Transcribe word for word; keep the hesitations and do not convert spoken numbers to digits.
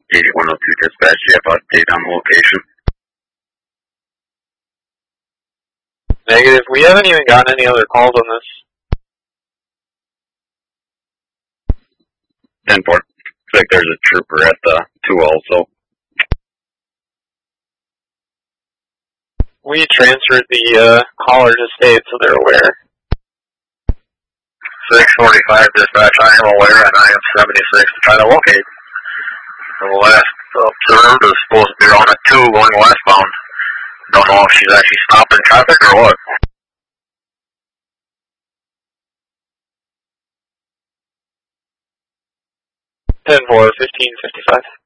eighty-one oh two dispatch, you have update on location? Negative. We haven't even gotten any other calls on this. ten four. Looks like there's a trooper at the two also. We transferred the uh, caller to state so they're aware. six forty-five dispatch, I am aware, and I am seventy-six to try to locate. The last observed is supposed to be on a two going westbound. Don't know if she's actually stopping traffic or what. ten four, fifteen fifty-five.